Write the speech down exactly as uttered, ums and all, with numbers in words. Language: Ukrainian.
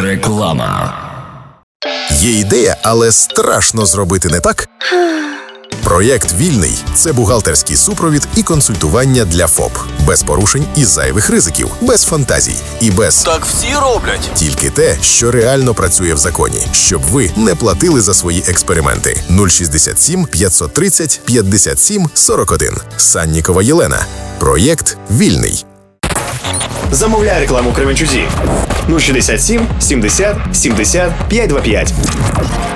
Реклама. Є ідея, але страшно зробити не так? Проєкт «Вільний» – це бухгалтерський супровід і консультування для ФОП. Без порушень і зайвих ризиків, без фантазій і без «так всі роблять». Тільки те, що реально працює в законі, щоб ви не платили за свої експерименти. нуль шістдесят сім п'ятсот тридцять п'ятдесят сім сорок один. Саннікова Єлена. Проєкт «Вільний». Замовляй рекламу Кременчузі. нуль шістдесят сім сімдесят сімдесят п'ятсот двадцять п'ять.